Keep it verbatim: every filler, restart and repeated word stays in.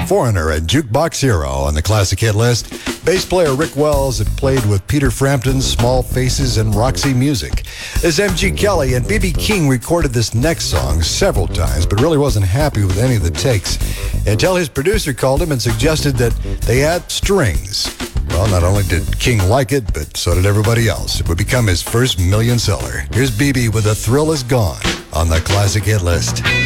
Foreigner and Jukebox Hero on the classic hit list. Bass player Rick Wells had played with Peter Frampton, Small Faces, and Roxy Music. As M G Kelly and B B King recorded this next song several times, but really wasn't happy with any of the takes, until his producer called him and suggested that they add strings. Well, not only did King like it, but so did everybody else. It would become his first million seller. Here's B B with A Thrill Is Gone on the classic hit list.